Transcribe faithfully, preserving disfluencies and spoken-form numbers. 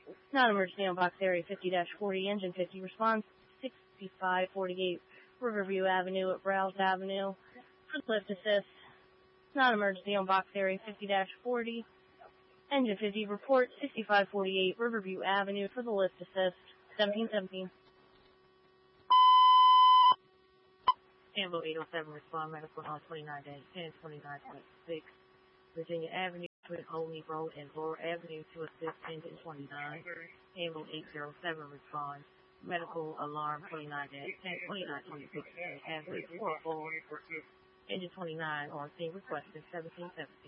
Non-emergency on box area fifty forty, engine fifty, response sixty-five forty-eight, Riverview Avenue at Browse Avenue for lift assist. Non-emergency on box area fifty forty, engine fifty, report sixty-five forty-eight, Riverview Avenue for the lift assist. seventeen seventeen. Campbell eight oh seven, respond medical on twenty-nine ten twenty-nine point six, Virginia Avenue, between Olney Road and Laurel Avenue to assist engine twenty-nine. Campbell eight oh seven, respond medical alarm twenty-nine ten twenty-nine twenty-six, Avenue four oh four, engine twenty-nine on scene requested seventeen seventeen.